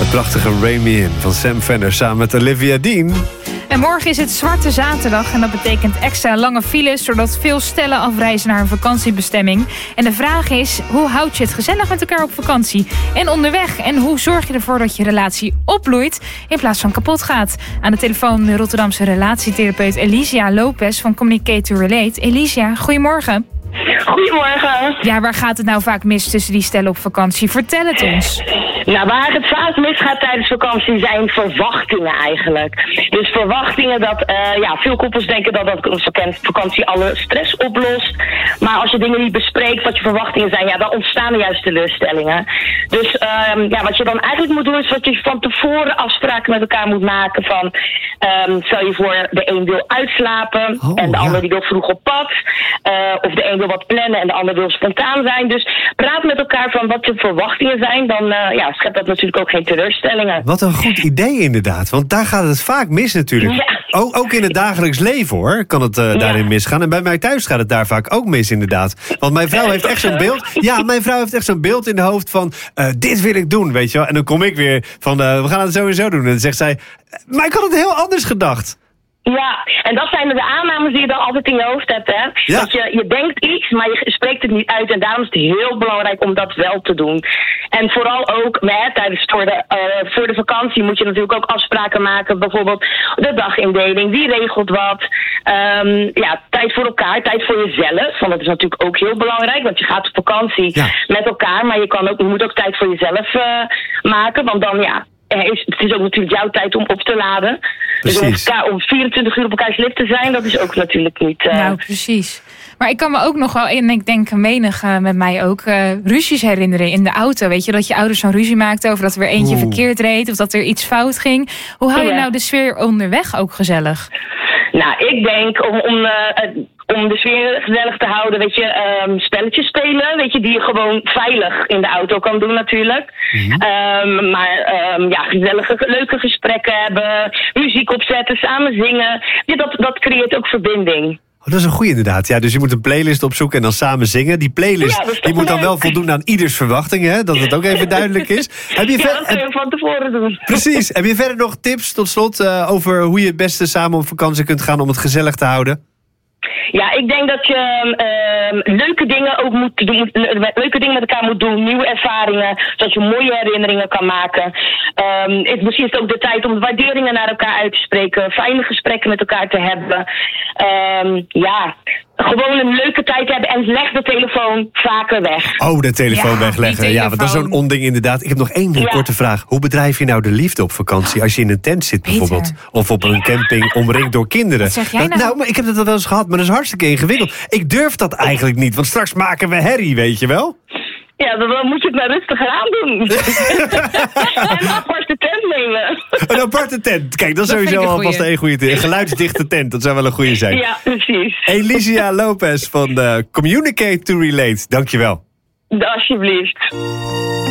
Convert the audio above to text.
prachtige Rain Me In van Sam Fender samen met Olivia Dean. En morgen is het Zwarte Zaterdag en dat betekent extra lange files, zodat veel stellen afreizen naar een vakantiebestemming. En de vraag is, hoe houd je het gezellig met elkaar op vakantie en onderweg? En hoe zorg je ervoor dat je relatie opbloeit in plaats van kapot gaat? Aan de telefoon de Rotterdamse relatietherapeut Elisia Lopez van Communicate to Relate. Elisia, goedemorgen. Goedemorgen. Ja, waar gaat het nou vaak mis tussen die stellen op vakantie? Vertel het ons. Nou, waar het vaak misgaat tijdens vakantie zijn verwachtingen eigenlijk. Dus verwachtingen dat, veel koppels denken dat vakantie alle stress oplost. Maar als je dingen niet bespreekt wat je verwachtingen zijn, dan ontstaan er juist teleurstellingen. Dus wat je dan eigenlijk moet doen is dat je van tevoren afspraken met elkaar moet maken van, stel je voor de een wil uitslapen en de ander die wil vroeg op pad. Of de een wil wat plannen en de ander wil spontaan zijn. Dus praat met elkaar van wat je verwachtingen zijn, dan schept dat natuurlijk ook geen teleurstellingen. Wat een goed idee inderdaad, want daar gaat het vaak mis natuurlijk. Ja. Ook in het dagelijks leven hoor, kan het daarin misgaan. En bij mij thuis gaat het daar vaak ook mis inderdaad. Want mijn vrouw heeft echt zo'n beeld. Ja, mijn vrouw heeft echt zo'n beeld in de hoofd van, dit wil ik doen, weet je wel. En dan kom ik weer van, we gaan het sowieso doen. En dan zegt zij, maar ik had het heel anders gedacht. Ja, en dat zijn de aannames die je dan altijd in je hoofd hebt, hè? Ja. Dat je denkt iets, maar je spreekt het niet uit. En daarom is het heel belangrijk om dat wel te doen. En vooral ook, tijdens voor de vakantie moet je natuurlijk ook afspraken maken. Bijvoorbeeld de dagindeling, wie regelt wat. Tijd voor elkaar, tijd voor jezelf. Want dat is natuurlijk ook heel belangrijk, want je gaat op vakantie met elkaar. Maar je moet ook tijd voor jezelf maken, want dan het is ook natuurlijk jouw tijd om op te laden. Precies. Dus om 24 uur op elkaars lip te zijn, dat is ook natuurlijk niet... Nou, precies. Maar ik kan me ook nog wel, en ik denk menig met mij ook, ruzies herinneren in de auto. Weet je, dat je ouders zo'n ruzie maakten over dat er weer eentje verkeerd reed of dat er iets fout ging. Hoe hou je nou de sfeer onderweg ook gezellig? Nou, ik denk om de sfeer gezellig te houden, weet je, spelletjes spelen, weet je, die je gewoon veilig in de auto kan doen natuurlijk. Mm-hmm. Gezellige, leuke gesprekken hebben, muziek opzetten, samen zingen. Ja, dat creëert ook verbinding. Dat is een goeie inderdaad. Ja, dus je moet een playlist opzoeken en dan samen zingen. Die playlist die moet dan wel voldoen aan ieders verwachtingen, hè? Dat het ook even duidelijk is. Dat kun je van tevoren doen. Precies. Heb je verder nog tips tot slot over hoe je het beste samen op vakantie kunt gaan om het gezellig te houden? Ja, ik denk dat je leuke dingen ook moet doen, leuke dingen met elkaar moet doen, nieuwe ervaringen, zodat je mooie herinneringen kan maken. Misschien is het ook de tijd om waarderingen naar elkaar uit te spreken, fijne gesprekken met elkaar te hebben. Gewoon een leuke tijd hebben en leg de telefoon vaker weg. Oh, de telefoon wegleggen. Ja, want dat is zo'n onding inderdaad. Ik heb nog één korte vraag. Hoe bedrijf je nou de liefde op vakantie als je in een tent zit bijvoorbeeld? Of op een camping omringd door kinderen? Wat zeg jij nou? Maar ik heb dat wel eens gehad, maar dat is hartstikke ingewikkeld. Ik durf dat eigenlijk niet, want straks maken we herrie, weet je wel? Ja, dan moet je het maar rustiger aandoen. En een aparte tent nemen. Een aparte tent. Kijk, dat is sowieso alvast een goede tent. Een geluidsdichte tent, dat zou wel een goede zijn. Ja, precies. Elisia Lopez van Communicate to Relate. Dankjewel. Alsjeblieft.